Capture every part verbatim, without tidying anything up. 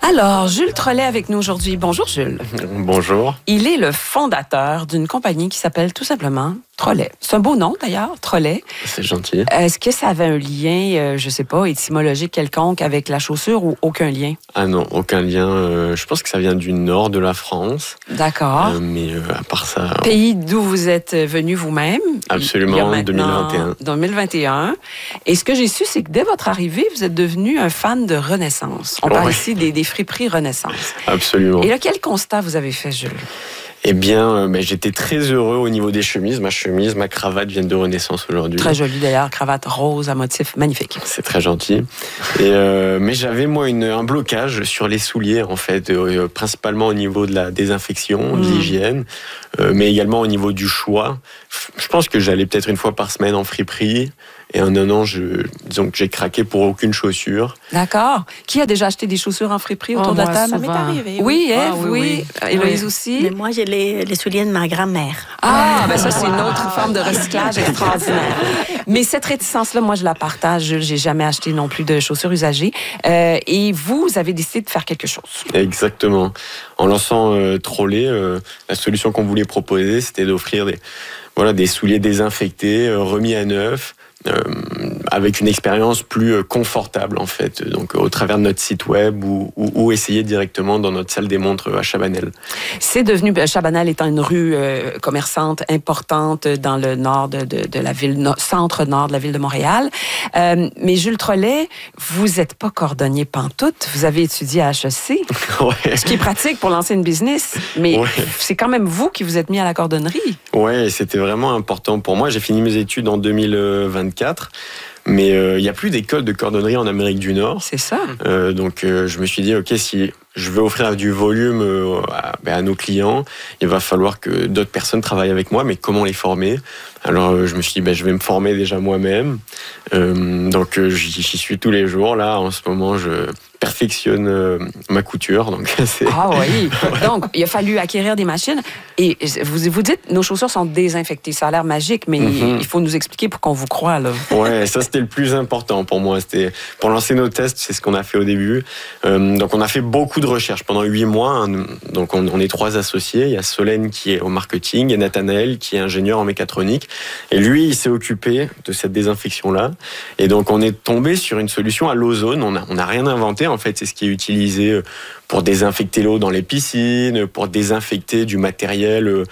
Alors, Jules Trollet avec nous aujourd'hui. Bonjour Jules. Bonjour. Il est le fondateur d'une compagnie qui s'appelle tout simplement Trollet. C'est un beau nom d'ailleurs, Trollet. C'est gentil. Est-ce que ça avait un lien, euh, je sais pas, étymologique quelconque avec la chaussure ou aucun lien? Ah non, aucun lien. Euh, je pense que ça vient du nord de la France. D'accord. Euh, mais euh, à part ça... Pays d'où vous êtes venu vous-même. Absolument, en deux mille vingt et un. deux mille vingt et un. Et ce que j'ai su, c'est que dès votre arrivée, vous êtes devenu un fan de Renaissance. On parle Ouais. ici des, des friperies Renaissance. Absolument. Et là, quel constat vous avez fait, Jules? Eh bien, euh, ben, j'étais très heureux au niveau des chemises. Ma chemise, ma cravate viennent de Renaissance aujourd'hui. Très jolie d'ailleurs, cravate rose à motif magnifique. C'est très gentil. Et euh, mais j'avais moi une, un blocage sur les souliers en fait, euh, principalement au niveau de la désinfection, de Mmh. l'hygiène, euh, mais également au niveau du choix. Je pense que j'allais peut-être une fois par semaine en friperie. Et en un an, je, disons que j'ai craqué pour aucune chaussure. D'accord. Qui a déjà acheté des chaussures en friperie autour Oh, de la moi, table? ça m'est arrivé. Oui, Ève, Ah, oui. oui, oui. Héloïse Oui. aussi. Mais moi, j'ai les, les souliers de ma grand-mère. Ah, ben ça, c'est une autre forme de recyclage extraordinaire. Mais cette réticence-là, moi, je la partage. Jules. J'ai jamais acheté non plus de chaussures usagées. Euh, et vous, vous avez décidé de faire quelque chose. Exactement. En lançant euh, Trollet, euh, la solution qu'on voulait proposer, c'était d'offrir des, voilà, des souliers désinfectés, euh, remis à neuf, euh, avec une expérience plus euh, confortable en fait. Donc euh, au travers de notre site web ou, ou, ou essayer directement dans notre salle des montres à Chabanel. C'est devenu, ben, Chabanel étant une rue euh, commerçante importante dans le nord de, de, de la ville, no- centre-nord de la ville de Montréal. Euh, mais Jules Trollet, vous n'êtes pas cordonnier pantoute. Vous avez étudié à H E C. Ouais. Ce qui est pratique pour lancer une business, mais Ouais. c'est quand même vous qui vous êtes mis à la cordonnerie. Ouais, c'était vraiment important pour moi. J'ai fini mes études en deux mille vingt-quatre. Mais il euh, n'y a plus d'école de cordonnerie en Amérique du Nord. C'est ça. Euh, donc euh, je me suis dit, ok, si je veux offrir du volume euh, à, ben, à nos clients, il va falloir que d'autres personnes travaillent avec moi, mais comment les former? Alors euh, je me suis dit, ben, je vais me former déjà moi-même. Euh, donc euh, j'y j'y suis tous les jours. Là, en ce moment, je perfectionne euh, ma couture. Donc, c'est... Ah oui. Donc, il a fallu acquérir des machines. Et vous vous dites, nos chaussures sont désinfectées. Ça a l'air magique, mais Mm-hmm. il faut nous expliquer pour qu'on vous croie, là. Ouais, ça c'était le plus important pour moi. C'était pour lancer nos tests, c'est ce qu'on a fait au début. Euh, donc on a fait beaucoup de recherches pendant huit mois. Hein. Donc on, on est trois associés. Il y a Solène qui est au marketing, et Nathanaël qui est ingénieur en mécatronique. Et lui, il s'est occupé de cette désinfection-là. Et donc on est tombé sur une solution à l'ozone. On a, on a rien inventé en fait. C'est ce qui est utilisé pour désinfecter l'eau dans les piscines, pour désinfecter du matériel euh,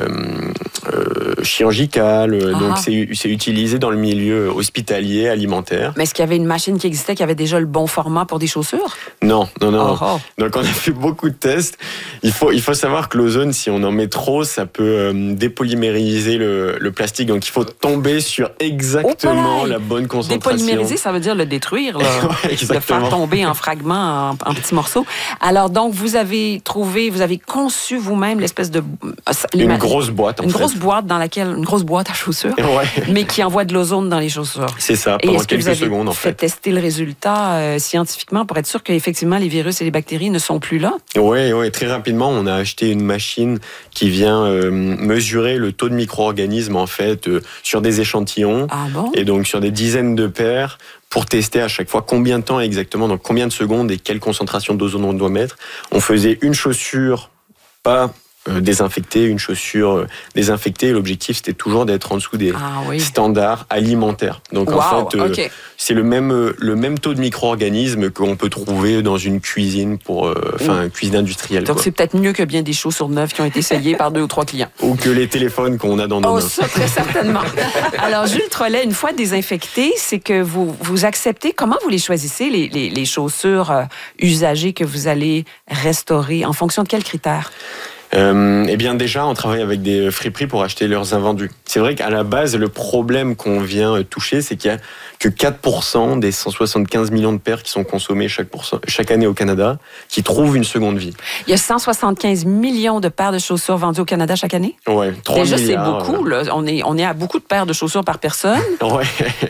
euh, chirurgical. Ah. Donc c'est, c'est utilisé dans le milieu hospitalier, alimentaire. Mais est-ce qu'il y avait une machine qui existait qui avait déjà le bon format pour des chaussures? Non, non, non. Oh, oh. Donc on a fait beaucoup de tests. Il faut, il faut savoir que l'ozone, si on en met trop, ça peut euh, dépolymériser le, le plastique. Donc il faut tomber sur exactement Oh, la bonne concentration. Dépolymériser, ça veut dire le détruire, là. Ouais, Le exactement. faire tomber en fragments, en, en petits morceaux. Alors, donc, vous avez trouvé, vous avez conçu vous-même l'espèce de... Une grosse boîte, en Une fait. grosse boîte dans laquelle... Une grosse boîte à chaussures, Ouais. mais qui envoie de l'ozone dans les chaussures. C'est ça, Et pendant est-ce que quelques vous avez secondes, en fait fait. tester le résultat euh, scientifiquement pour être sûr qu'effectivement, les virus et les bactéries ne sont plus là? Oui, ouais, très rapidement, on a acheté une machine qui vient euh, mesurer le taux de micro-organismes en fait euh, sur des échantillons Ah bon? et donc sur des dizaines de paires pour tester à chaque fois combien de temps exactement, donc combien de secondes et quelle concentration d'ozone on doit mettre. On faisait une chaussure pas euh, désinfectée, une chaussure euh, désinfectée. L'objectif c'était toujours d'être en dessous des Ah oui. standards alimentaires. Donc Wow, en fait, euh, OK. c'est le même euh, le même taux de micro-organismes qu'on peut trouver dans une cuisine pour, euh, enfin, une cuisine industrielle. Donc, quoi. c'est peut-être mieux que bien des chaussures neuves qui ont été essayées par deux ou trois clients. Ou que les téléphones qu'on a dans nos Oh, mains. ça, très certainement. Alors, Jules Trollet, une fois désinfectées, c'est que vous, vous acceptez, comment vous les choisissez, les, les, les chaussures euh, usagées que vous allez restaurer, en fonction de quels critères? Euh, eh bien déjà, on travaille avec des friperies pour acheter leurs invendus. C'est vrai qu'à la base, le problème qu'on vient toucher, c'est qu'il y a que quatre pour cent des cent soixante-quinze millions de paires qui sont consommées chaque, pour cent, chaque année au Canada qui trouvent une seconde vie. Il y a cent soixante-quinze millions de paires de chaussures vendues au Canada chaque année. Ouais, trois Déjà, c'est milliards. beaucoup. Là. On, est, on est à beaucoup de paires de chaussures par personne. Ouais.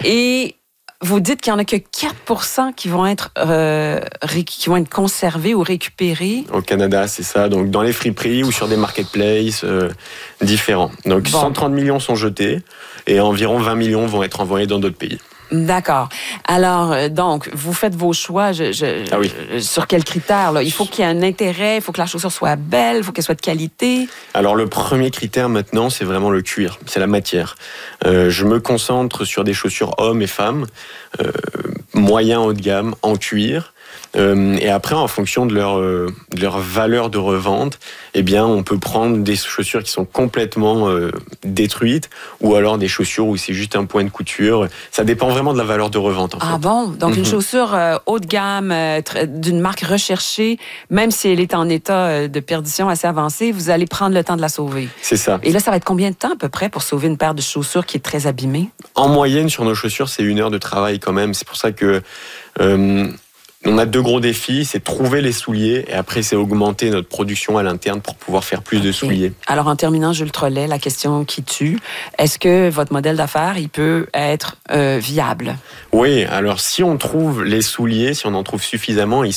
Et vous dites qu'il n'y en a que quatre pour cent qui vont être, euh, ré, qui vont être conservés ou récupérés. Au Canada, c'est ça. Donc dans les friperies ou sur des marketplaces euh, différents. Donc Bon. cent trente millions sont jetés et environ vingt millions vont être envoyés dans d'autres pays. D'accord. Alors, euh, donc, vous faites vos choix. Je, je, Ah oui. je- sur quels critères? Là? Il faut qu'il y ait un intérêt, il faut que la chaussure soit belle, il faut qu'elle soit de qualité. Alors le premier critère maintenant, c'est vraiment le cuir, c'est la matière. Euh, je me concentre sur des chaussures hommes et femmes, euh, moyen haut de gamme, en cuir. Euh, et après, en fonction de leur, euh, de leur valeur de revente, eh bien, on peut prendre des chaussures qui sont complètement euh, détruites, ou alors des chaussures où c'est juste un point de couture. Ça dépend vraiment de la valeur de revente, en Ah fait. bon? Donc, Mhm. une chaussure euh, haut de gamme, euh, tr- d'une marque recherchée, même si elle est en état euh, de perdition assez avancé, vous allez prendre le temps de la sauver. C'est ça. Et là, ça va être combien de temps à peu près pour sauver une paire de chaussures qui est très abîmée? En moyenne, sur nos chaussures, c'est une heure de travail quand même. C'est pour ça que euh, on a deux gros défis, c'est trouver les souliers et après c'est augmenter notre production à l'interne pour pouvoir faire plus de Ok. souliers. Alors, en terminant, Jules Trollet, la question qui tue, est-ce que votre modèle d'affaires, il peut être euh, viable? Oui, alors si on trouve les souliers, si on en trouve suffisamment, ils